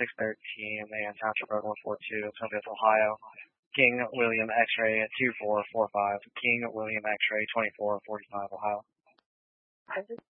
613, and Township Road 142, Tobias, Ohio. King William X-ray 2445, King William X-ray 2445, Ohio.